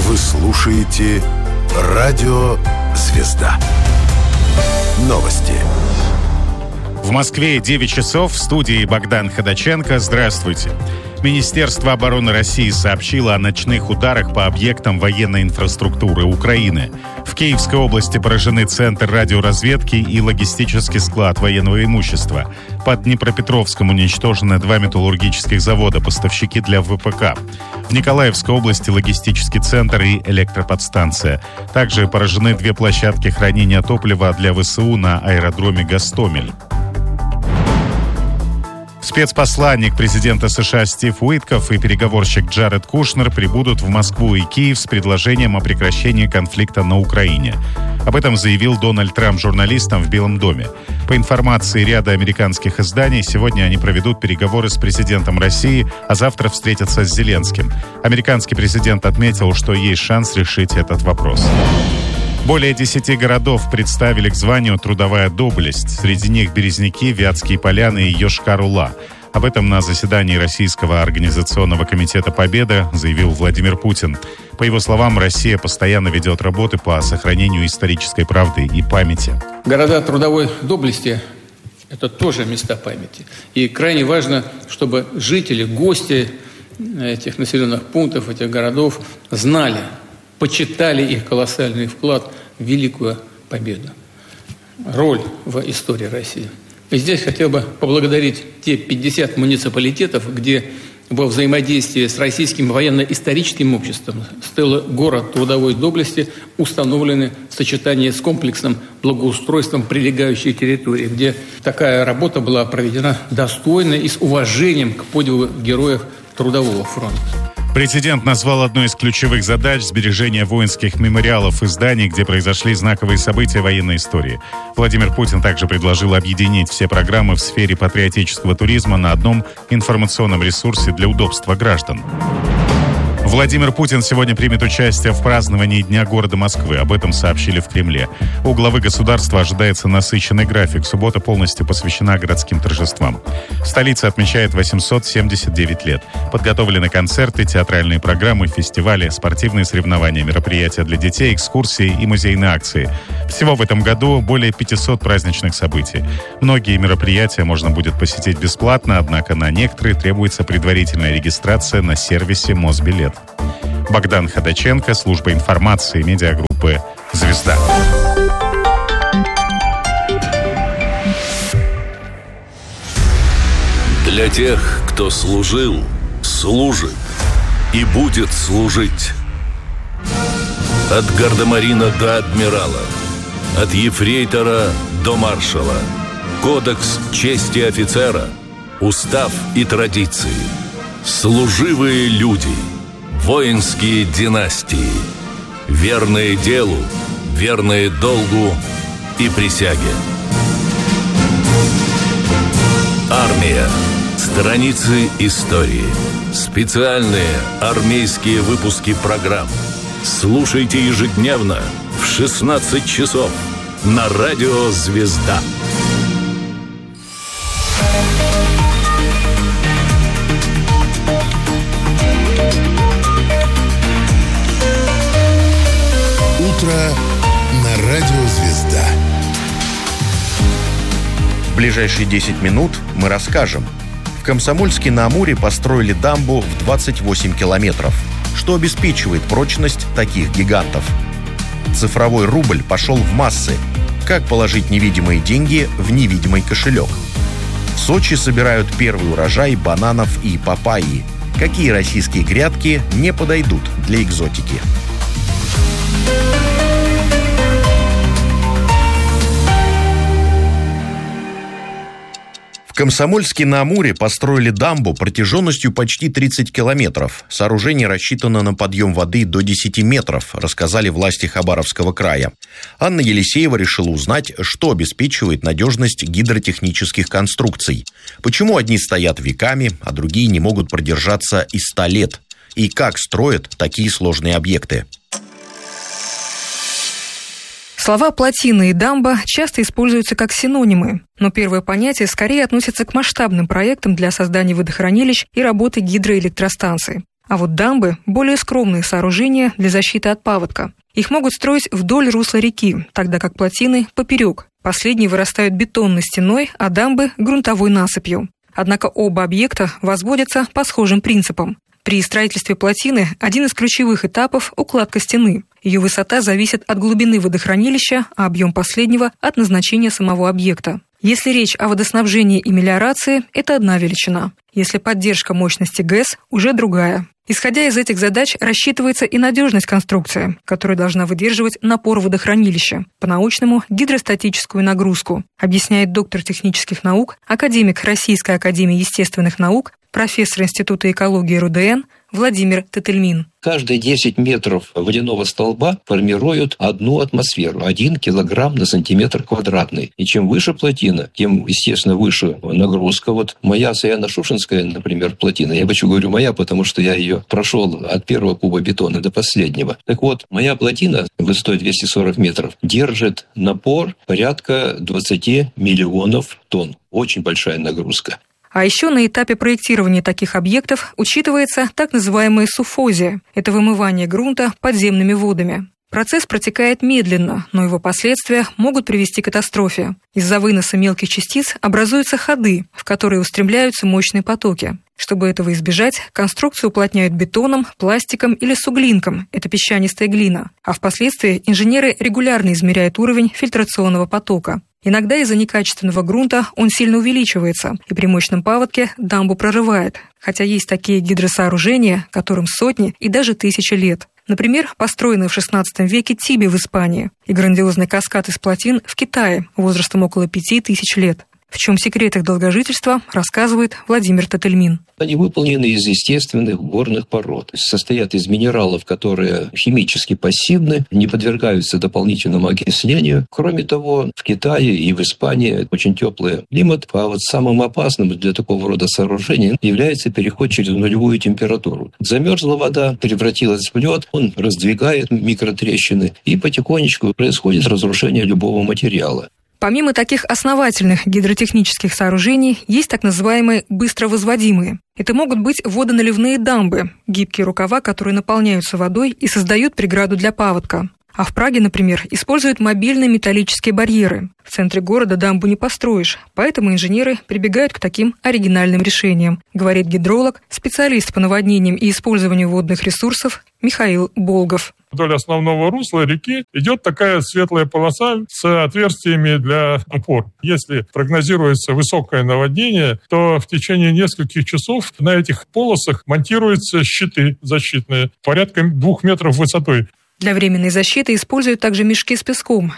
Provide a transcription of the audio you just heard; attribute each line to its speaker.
Speaker 1: Вы слушаете «Радио Звезда». Новости.
Speaker 2: В Москве 9 часов. В студии Богдан Ходаченко. Здравствуйте. Министерство обороны России сообщило о ночных ударах по объектам военной инфраструктуры Украины. В Киевской области поражены Центр радиоразведки и логистический склад военного имущества. Под Днепропетровском уничтожены 2 металлургических завода, поставщики для ВПК. В Николаевской области логистический центр и электроподстанция. Также поражены 2 площадки хранения топлива для ВСУ на аэродроме Гостомель. Спецпосланник президента США Стив Уитков и переговорщик Джаред Кушнер прибудут в Москву и Киев с предложением о прекращении конфликта на Украине. Об этом заявил Дональд Трамп журналистам в Белом доме. По информации ряда американских изданий, сегодня они проведут переговоры с президентом России, а завтра встретятся с Зеленским. Американский президент отметил, что есть шанс решить этот вопрос. Более 10 городов представили к званию «Трудовая доблесть». Среди них Березники, Вятские Поляны и Йошкар-Ола. Об этом на заседании Российского организационного комитета «Победа» заявил Владимир Путин. По его словам, Россия постоянно ведет работы по сохранению исторической правды и памяти.
Speaker 3: Города трудовой доблести – это тоже места памяти. И крайне важно, чтобы жители, гости этих населенных пунктов, этих городов знали, почитали их колоссальный вклад в великую победу, роль в истории России. И здесь хотел бы поблагодарить те 50 муниципалитетов, где во взаимодействии с Российским военно-историческим обществом стелы город трудовой доблести установлены в сочетании с комплексным благоустройством прилегающей территории, где такая работа была проведена достойно и с уважением к подвигу героев Трудового фронта.
Speaker 2: Президент назвал одной из ключевых задач сбережение воинских мемориалов и зданий, где произошли знаковые события военной истории. Владимир Путин также предложил объединить все программы в сфере патриотического туризма на одном информационном ресурсе для удобства граждан. Владимир Путин сегодня примет участие в праздновании Дня города Москвы. Об этом сообщили в Кремле. У главы государства ожидается насыщенный график. Суббота полностью посвящена городским торжествам. Столица отмечает 879 лет. Подготовлены концерты, театральные программы, фестивали, спортивные соревнования, мероприятия для детей, экскурсии и музейные акции. Всего в этом году более 500 праздничных событий. Многие мероприятия можно будет посетить бесплатно, однако на некоторые требуется предварительная регистрация на сервисе Мосбилет. Богдан Ходаченко, служба информации медиагруппы «Звезда».
Speaker 4: Для тех, кто служил, служит и будет служить. От гардемарина до адмирала, от ефрейтора до маршала. Кодекс чести офицера, устав и традиции. Служивые люди, воинские династии, верные делу, верные долгу и присяге. Армия. Страницы истории. Специальные армейские выпуски программ. Слушайте ежедневно в 16 часов на радио «Звезда».
Speaker 1: На радио «Звезда».
Speaker 5: В ближайшие 10 минут мы расскажем. В Комсомольске-на-Амуре построили дамбу в 28 километров, что обеспечивает прочность таких гигантов. Цифровой рубль пошел в массы. Как положить невидимые деньги в невидимый кошелек? В Сочи собирают первый урожай бананов и папайи. Какие российские грядки не подойдут для экзотики? В Комсомольске-на-Амуре построили дамбу протяженностью почти 30 километров. Сооружение рассчитано на подъем воды до 10 метров, рассказали власти Хабаровского края. Анна Елисеева решила узнать, что обеспечивает надежность гидротехнических конструкций. Почему одни стоят веками, а другие не могут продержаться и 100 лет? И как строят такие сложные объекты?
Speaker 6: Слова «плотина» и «дамба» часто используются как синонимы, но первое понятие скорее относится к масштабным проектам для создания водохранилищ и работы гидроэлектростанций. А вот дамбы – более скромные сооружения для защиты от паводка. Их могут строить вдоль русла реки, тогда как плотины – поперек. Последние вырастают бетонной стеной, а дамбы – грунтовой насыпью. Однако оба объекта возводятся по схожим принципам. При строительстве плотины один из ключевых этапов – укладка стены. Ее высота зависит от глубины водохранилища, а объем последнего – от назначения самого объекта. Если речь о водоснабжении и мелиорации – это одна величина. Если поддержка мощности ГЭС – уже другая. Исходя из этих задач, рассчитывается и надежность конструкции, которая должна выдерживать напор водохранилища, по-научному – гидростатическую нагрузку, объясняет доктор технических наук, академик Российской академии естественных наук, профессор Института экологии РУДН Владимир Тетельмин.
Speaker 7: Каждые 10 метров водяного столба формируют 1 атмосферу, 1 килограмм на сантиметр квадратный. И чем выше плотина, тем, естественно, выше нагрузка. Вот моя Саяно-Шушенская, например, плотина, я почему говорю моя, потому что я ее прошел от первого куба бетона до последнего. Так вот, моя плотина высотой 240 метров держит напор порядка 20 миллионов тонн. Очень большая нагрузка.
Speaker 6: А еще на этапе проектирования таких объектов учитывается так называемая суффозия – это вымывание грунта подземными водами. Процесс протекает медленно, но его последствия могут привести к катастрофе. Из-за выноса мелких частиц образуются ходы, в которые устремляются мощные потоки. Чтобы этого избежать, конструкцию уплотняют бетоном, пластиком или суглинком – это песчанистая глина. А впоследствии инженеры регулярно измеряют уровень фильтрационного потока. Иногда из-за некачественного грунта он сильно увеличивается, и при мощном паводке дамбу прорывает. Хотя есть такие гидросооружения, которым сотни и даже тысячи лет. Например, построенный в XVI веке Тиби в Испании и грандиозный каскад из плотин в Китае возрастом около 5000 лет. В чем секрет их долгожительства, рассказывает Владимир Тетельмин.
Speaker 7: Они выполнены из естественных горных пород. Состоят из минералов, которые химически пассивны, не подвергаются дополнительному окислению. Кроме того, в Китае и в Испании очень теплый климат. А вот самым опасным для такого рода сооружений является переход через нулевую температуру. Замерзла вода, превратилась в лед, он раздвигает микротрещины, и потихонечку происходит разрушение любого материала.
Speaker 6: Помимо таких основательных гидротехнических сооружений, есть так называемые быстровозводимые. Это могут быть водоналивные дамбы, гибкие рукава, которые наполняются водой и создают преграду для паводка. А в Праге, например, используют мобильные металлические барьеры. В центре города дамбу не построишь, поэтому инженеры прибегают к таким оригинальным решениям, говорит гидролог, специалист по наводнениям и использованию водных ресурсов Михаил Болгов.
Speaker 8: Вдоль основного русла реки идет такая светлая полоса с отверстиями для опор. Если прогнозируется высокое наводнение, то в течение нескольких часов на этих полосах монтируются щиты защитные, порядка 2 метров высотой.
Speaker 6: Для временной защиты используют также мешки с песком,